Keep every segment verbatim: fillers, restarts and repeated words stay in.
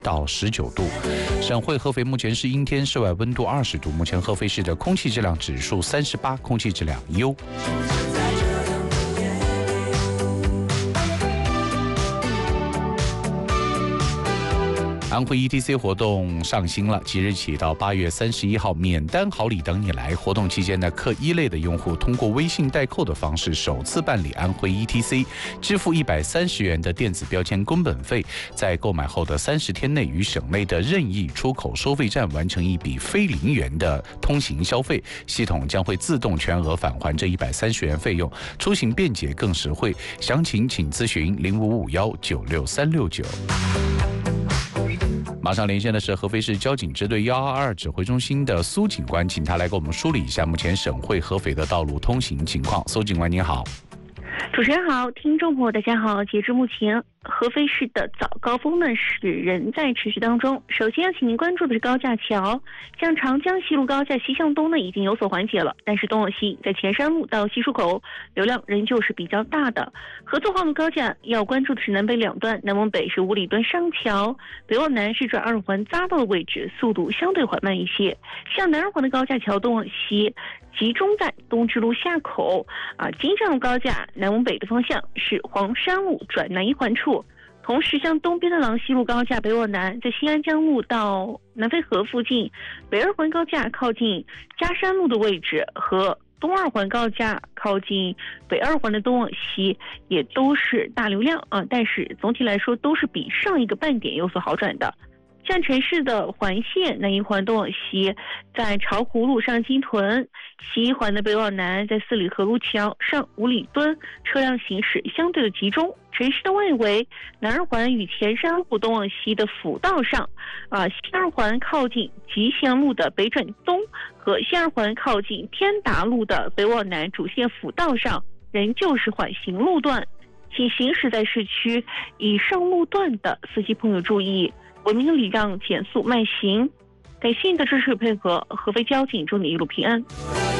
到十九度。省会合肥目前是阴天，室外温度二十度。目前合肥市的空气质量指数三十八，空气质量优。安徽 E T C 活动上新了，即日起到八月三十一号，免单好礼等你来。活动期间呢，客一类的用户通过微信代扣的方式首次办理安徽 E T C， 支付一百三十元的电子标签工本费，在购买后的三十天内与省内的任意出口收费站完成一笔非零元的通行消费，系统将会自动全额返还这一百三十元费用，出行便捷更实惠。详情请咨询零五五幺九六三六九。马上连线的是合肥市交警支队一二二指挥中心的苏警官，请他来给我们梳理一下目前省会合肥的道路通行情况。苏警官您好。 主持人好，听众朋友大家好。截至目前，合肥市的早高峰呢是仍在持续当中。首先要请您关注的是高架桥，像长江西路高架西向东呢已经有所缓解了，但是东往西在前山路到西出口流量仍旧是比较大的。合作化路高架要关注的是南北两段，南往北是五里墩上桥，北往南是转二环匝道的位置，速度相对缓慢一些。像南二环的高架桥东往西集中在东直路下口啊，京站路高架南往北的方向是黄山路转南一环处。同时，像东边的郎西路高架北往南，在新安江路到南洱河附近，北二环高架靠近嘉山路的位置和东二环高架靠近北二环的东往西也都是大流量啊，但是总体来说都是比上一个半点有所好转的。像城市的环线南一环东往西，在巢湖路上金屯，西一环的北往南，在四里河路桥上五里墩，车辆行驶相对的集中。城市的外围，南二环与前山路东往西的辅道上，啊，西二环靠近吉祥路的北转东和西二环靠近天达路的北往南主线辅道上，仍旧是缓行路段，请行驶在市区以上路段的司机朋友注意。文明礼让，减速慢行。感谢您的支持与配合，合肥交警祝你一路平安。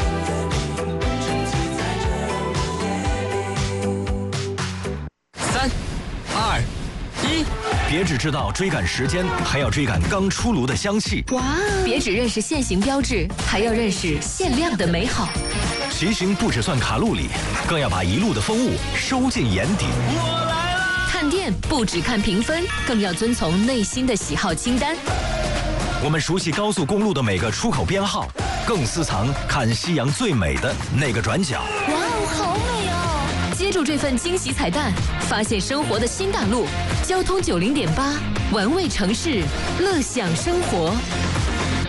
三、二、一，别只知道追赶时间，还要追赶刚出炉的香气。 哇！别只认识限行标志，还要认识限量的美好。 骑行不只算卡路里，更要把一路的风物收进眼底。 我来了！看店不只看评分，更要遵从内心的喜好清单。 我们熟悉高速公路的每个出口编号，更私藏看夕阳最美的那个转角。 哇哦，好美哦！接住这份惊喜彩蛋，发现生活的新大陆。交通九零点八，玩味城市，乐享生活。